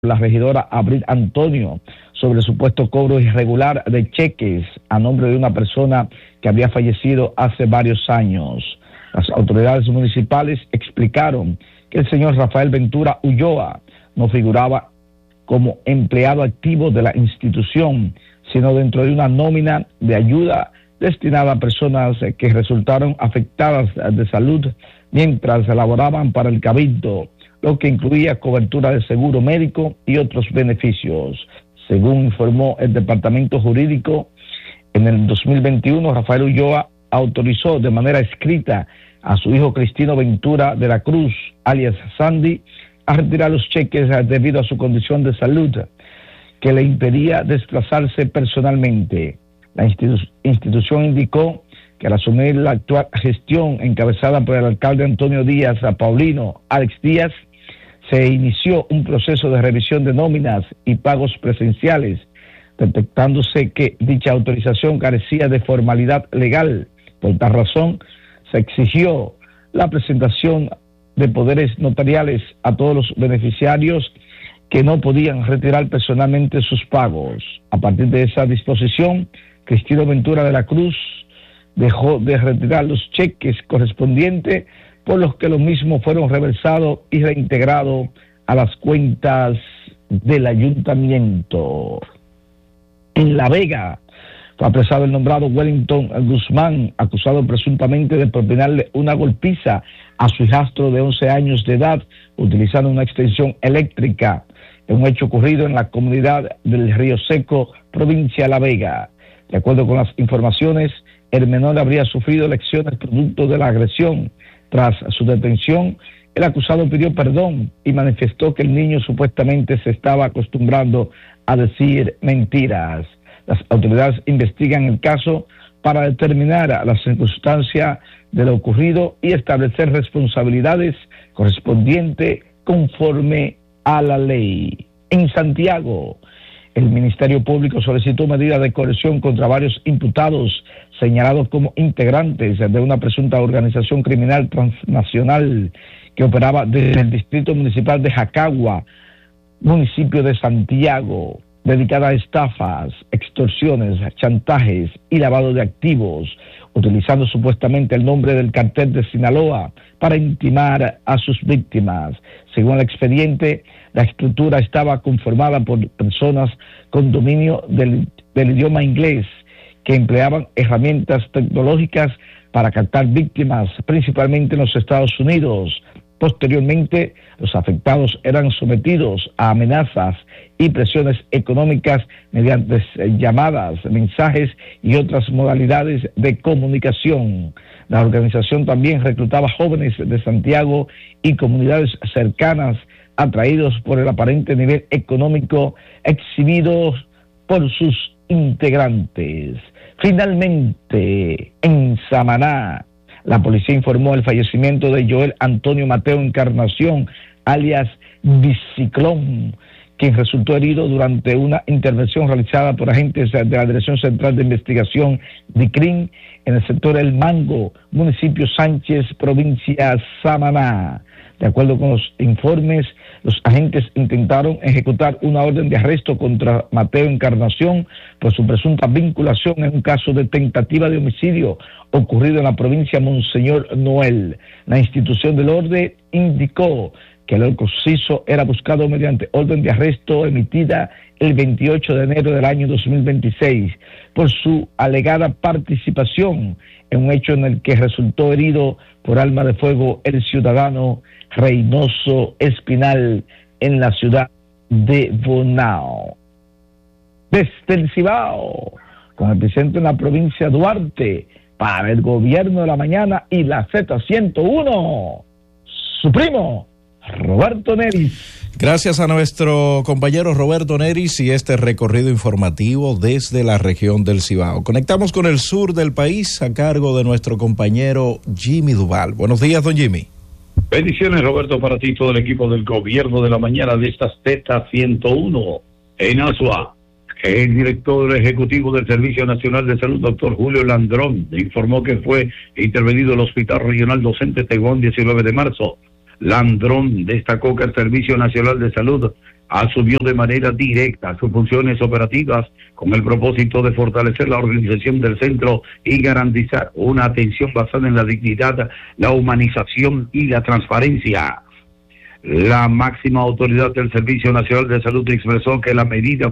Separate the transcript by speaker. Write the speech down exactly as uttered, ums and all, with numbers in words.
Speaker 1: la regidora Abril Antonio sobre el supuesto cobro irregular de cheques a nombre de una persona que había fallecido hace varios años. Las autoridades municipales explicaron que el señor Rafael Ventura Ulloa no figuraba como empleado activo de la institución, sino dentro de una nómina de ayuda destinada a personas que resultaron afectadas de salud mientras laboraban para el Cabildo, lo que incluía cobertura de seguro médico y otros beneficios. Según informó el Departamento Jurídico, en el dos mil veintiuno Rafael Ulloa autorizó de manera escrita a su hijo Cristino Ventura de la Cruz, alias Sandy, a retirar los cheques debido a su condición de salud, que le impedía desplazarse personalmente. La institu- institución indicó que al asumir la actual gestión encabezada por el alcalde Antonio Díaz Paulino Alex Díaz, se inició un proceso de revisión de nóminas y pagos presenciales, detectándose que dicha autorización carecía de formalidad legal. Por tal razón, se exigió la presentación de poderes notariales a todos los beneficiarios que no podían retirar personalmente sus pagos. A partir de esa disposición, Cristino Ventura de la Cruz dejó de retirar los cheques correspondientes, por los que los mismos fueron reversados y reintegrados a las cuentas del ayuntamiento. En La Vega fue apresado el nombrado Wellington Guzmán, acusado presuntamente de propinarle una golpiza a su hijastro de once años de edad, utilizando una extensión eléctrica, en un hecho ocurrido en la comunidad del Río Seco, provincia de La Vega. De acuerdo con las informaciones, el menor habría sufrido lesiones producto de la agresión. Tras su detención, el acusado pidió perdón y manifestó que el niño supuestamente se estaba acostumbrando a decir mentiras. Las autoridades investigan el caso para determinar la circunstancia de lo ocurrido y establecer responsabilidades correspondientes conforme a la ley. En Santiago, el Ministerio Público solicitó medidas de coerción contra varios imputados señalados como integrantes de una presunta organización criminal transnacional que operaba desde el Distrito Municipal de Jacagua, municipio de Santiago, dedicada a estafas, extorsiones, chantajes y lavado de activos, utilizando supuestamente el nombre del cartel de Sinaloa para intimar a sus víctimas. Según el expediente, la estructura estaba conformada por personas con dominio del, del idioma inglés que empleaban herramientas tecnológicas para captar víctimas, principalmente en los Estados Unidos. Posteriormente, los afectados eran sometidos a amenazas y presiones económicas mediante llamadas, mensajes y otras modalidades de comunicación. La organización también reclutaba jóvenes de Santiago y comunidades cercanas, atraídos por el aparente nivel económico exhibido por sus integrantes. Finalmente, en Samaná, la policía informó el fallecimiento de Joel Antonio Mateo Encarnación, alias Biciclón, quien resultó herido durante una intervención realizada por agentes de la Dirección Central de Investigación D I C R I N en el sector El Mango, municipio Sánchez, provincia Samaná. De acuerdo con los informes, los agentes intentaron ejecutar una orden de arresto contra Mateo Encarnación por su presunta vinculación en un caso de tentativa de homicidio ocurrido en la provincia Monseñor Noel. La institución del orden indicó que el occiso era buscado mediante orden de arresto emitida el veintiocho de enero del año dos mil veintiséis por su alegada participación en un hecho en el que resultó herido por arma de fuego el ciudadano Reynoso Espinal en la ciudad de Bonao. Desde el Cibao, con epicentro en la provincia de Duarte, para el Gobierno de la Mañana y la Z ciento uno, su primo, Roberto Neris.
Speaker 2: Gracias a nuestro compañero Roberto Neris y este recorrido informativo desde la región del Cibao. Conectamos con el sur del país a cargo de nuestro compañero Jimmy Duval. Buenos días, don Jimmy.
Speaker 3: Bendiciones, Roberto, para ti y todo el equipo del Gobierno de la Mañana de esta Z ciento uno. En Asua, el director ejecutivo del Servicio Nacional de Salud, doctor Julio Landrón, informó que fue intervenido el Hospital Regional Docente Tegón diecinueve de marzo. Landrón destacó que el Servicio Nacional de Salud asumió de manera directa sus funciones operativas con el propósito de fortalecer la organización del centro y garantizar una atención basada en la dignidad, la humanización y la transparencia. La máxima autoridad del Servicio Nacional de Salud expresó que la medida